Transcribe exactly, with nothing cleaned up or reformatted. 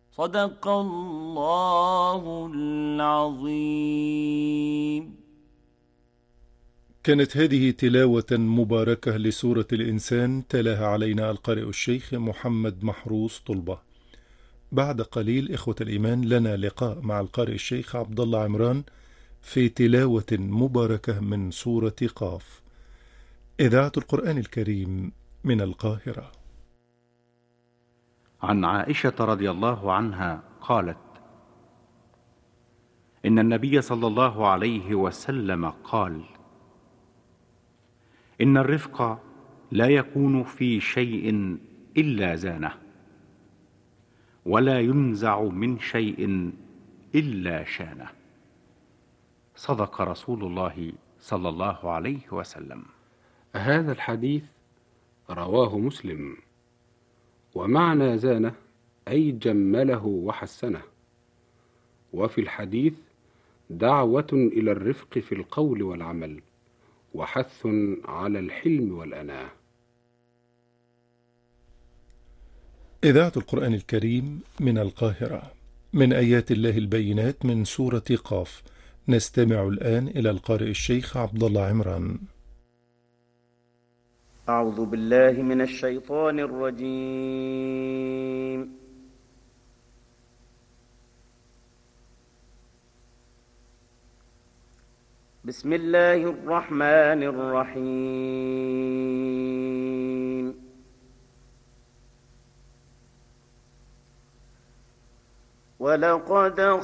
صدق الله العظيم. كانت هذه تلاوة مباركة لسورة الإنسان، تلاها علينا القارئ الشيخ محمد محروس طلبة. بعد قليل إخوة الإيمان لنا لقاء مع القارئ الشيخ عبد الله عمران في تلاوة مباركة من سورة قاف. إذاعة القرآن الكريم من القاهرة. عن عائشة رضي الله عنها قالت: إن النبي صلى الله عليه وسلم قال: إن الرفق لا يكون في شيء إلا زانه، ولا ينزع من شيء إلا شانه. صدق رسول الله صلى الله عليه وسلم. هذا الحديث رواه مسلم، ومعنى زانه أي جمله وحسنه. وفي الحديث دعوة إلى الرفق في القول والعمل، وحث على الحلم والأناة. إذاعة القرآن الكريم من القاهرة. من آيات الله البينات من سورة قاف. نستمع الآن إلى القارئ الشيخ عبد الله عمران. أعوذ بالله من الشيطان الرجيم. بسم الله الرحمن الرحيم. ولقد